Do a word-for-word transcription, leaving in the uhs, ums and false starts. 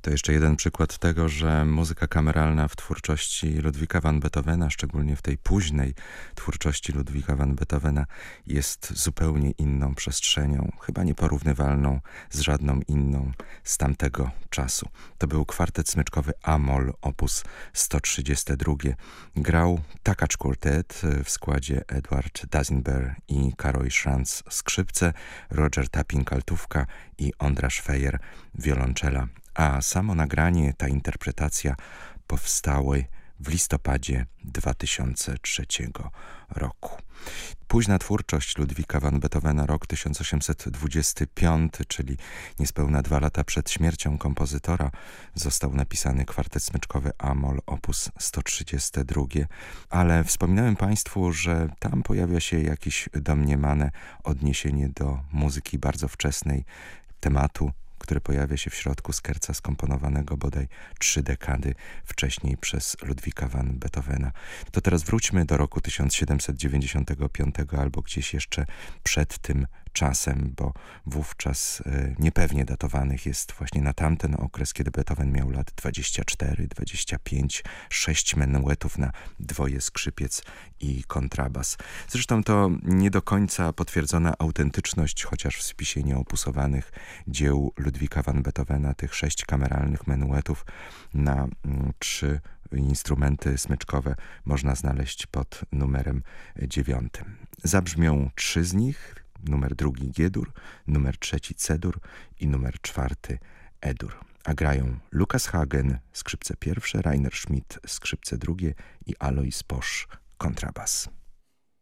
To jeszcze jeden przykład tego, że muzyka kameralna w twórczości Ludwika van Beethovena, szczególnie w tej późnej twórczości Ludwika van Beethovena, jest zupełnie inną przestrzenią, chyba nieporównywalną z żadną inną z tamtego czasu. To był kwartet smyczkowy A-moll opus sto trzydzieści dwa. Grał Takacz Quartet w składzie Edward Dazinber i Karol Schranz skrzypce, Roger Tapping altówka i Ondra Fejer wiolonczela. A samo nagranie, ta interpretacja powstały w listopadzie dwa tysiące trzeciego roku. Późna twórczość Ludwika van Beethovena, rok tysiąc osiemset dwudziesty piąty, czyli niespełna dwa lata przed śmiercią kompozytora, został napisany kwartet smyczkowy A-moll opus sto trzydzieści dwa, ale wspominałem Państwu, że tam pojawia się jakieś domniemane odniesienie do muzyki bardzo wczesnej, tematu, który pojawia się w środku skerca skomponowanego bodaj trzy dekady wcześniej przez Ludwika van Beethovena. To teraz wróćmy do roku tysiąc siedemset dziewięćdziesiątego piątego albo gdzieś jeszcze przed tym czasem, bo wówczas e, niepewnie datowanych jest właśnie na tamten okres, kiedy Beethoven miał lat dwadzieścia cztery, dwadzieścia pięć, sześć menuetów na dwoje skrzypiec i kontrabas. Zresztą to nie do końca potwierdzona autentyczność, chociaż w spisie nieopusowanych dzieł Ludwika van Beethovena, tych sześć kameralnych menuetów na mm, trzy instrumenty smyczkowe można znaleźć pod numerem dziewiątym. Zabrzmią trzy z nich, numer drugi G-dur, numer trzeci C-dur i numer czwarty E-dur. A grają Lukas Hagen, skrzypce pierwsze, Rainer Schmidt, skrzypce drugie i Alois Posch, kontrabas.